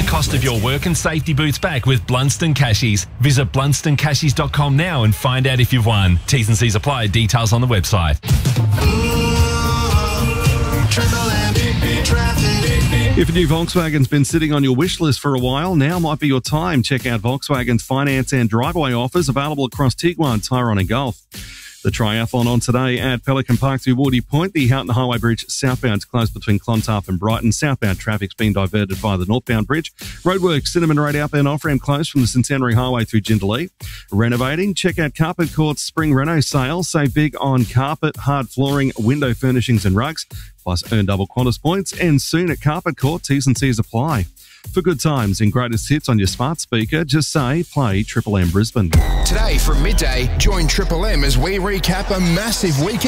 cost of your work and safety boots back with Blunston Cashies. Visit blunstoncashies.com now and find out if you've won. T's and C's apply. Details on the website. If a new Volkswagen's been sitting on your wish list for a while, now might be your time. Check out Volkswagen's finance and driveway offers available across Tiguan, Tyrone and Gulf. The triathlon on today at Pelican Park to Wardy Point. The Houghton Highway Bridge southbound's closed between Clontarf and Brighton. Southbound traffic's been diverted via the northbound bridge. Roadworks, Cinnamon Road outbound off-ramp closed from the Centenary Highway through Jindalee. Renovating, check out Carpet Court's Spring Reno sale. Save big on carpet, hard flooring, window furnishings and rugs. Plus earn double Qantas points. And soon at Carpet Court, T's and C's apply. For good times and greatest hits on your smart speaker, just say play Triple M Brisbane. Today from midday, join Triple M as we recap a massive weekend.